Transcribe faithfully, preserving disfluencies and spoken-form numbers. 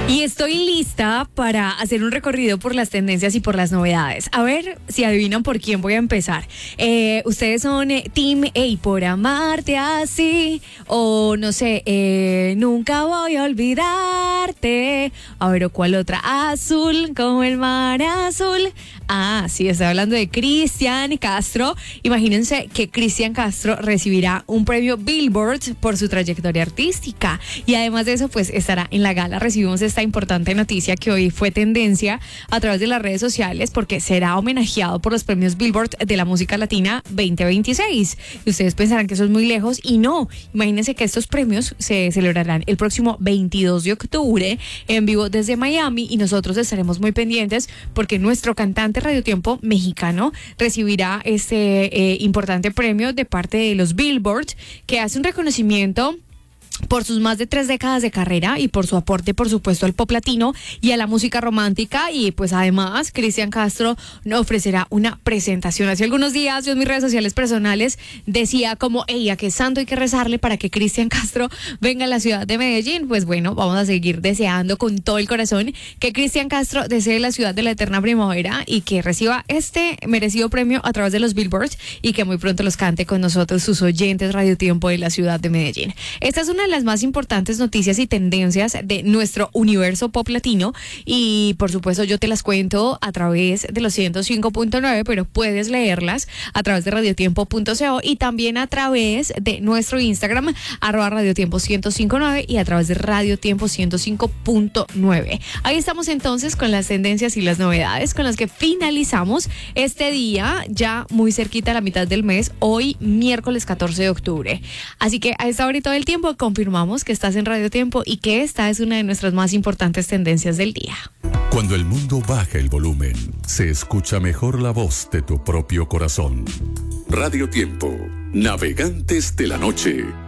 Y estoy lista para hacer un recorrido por las tendencias y por las novedades. A ver si adivinan por quién voy a empezar. Eh, Ustedes son eh, Team Ey, por amarte así. O no sé, eh, nunca voy a olvidarte. A ver, ¿o cuál otra? Azul, como el mar azul. Ah, sí, estoy hablando de Cristian Castro. Imagínense que Cristian Castro recibirá un premio Billboard por su trayectoria artística. Y además de eso, pues estará en la gala. Recibimos esta importante noticia que hoy fue tendencia a través de las redes sociales porque será homenajeado por los premios Billboard de la música latina veinte veintiséis. Y ustedes pensarán que eso es muy lejos y no. Imagínense que estos premios se celebrarán el próximo veintidós de octubre en vivo desde Miami y nosotros estaremos muy pendientes porque nuestro cantante radiotiempo mexicano recibirá este eh, importante premio de parte de los Billboard, que hace un reconocimiento por sus más de tres décadas de carrera y por su aporte, por supuesto, al pop latino y a la música romántica. Y pues además, Cristian Castro nos ofrecerá una presentación. Hace algunos días yo en mis redes sociales personales decía como, hey, ¿a qué santo hay que rezarle para que Cristian Castro venga a la ciudad de Medellín? Pues bueno, vamos a seguir deseando con todo el corazón que Cristian Castro desee la ciudad de la eterna primavera y que reciba este merecido premio a través de los Billboards y que muy pronto los cante con nosotros sus oyentes radiotiempo de la ciudad de Medellín. Esta es una de las más importantes noticias y tendencias de nuestro universo pop latino y por supuesto yo te las cuento a través de los ciento cinco punto nueve, pero puedes leerlas a través de radiotiempo punto co y también a través de nuestro Instagram arroba radiotiempo ciento cinco punto nueve y a través de radiotiempo ciento cinco punto nueve. Ahí estamos entonces con las tendencias y las novedades con las que finalizamos este día ya muy cerquita a la mitad del mes, hoy miércoles catorce de octubre. Así que a esta hora y todo el tiempo confirmamos que estás en Radio Tiempo y que esta es una de nuestras más importantes tendencias del día. Cuando el mundo baja el volumen, se escucha mejor la voz de tu propio corazón. Radio Tiempo, navegantes de la noche.